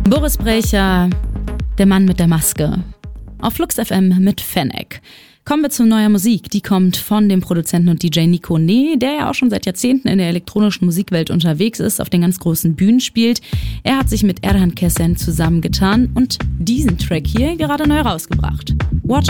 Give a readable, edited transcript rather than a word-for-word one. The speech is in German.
Boris Brejcha, der Mann mit der Maske. Auf Flux FM mit Fennec. Kommen wir zu neuer Musik. Die kommt von dem Produzenten und DJ Nico Nee, der ja auch schon seit Jahrzehnten in der elektronischen Musikwelt unterwegs ist, auf den ganz großen Bühnen spielt. Er hat sich mit Erhan Kesen zusammengetan und diesen Track hier gerade neu rausgebracht. Watch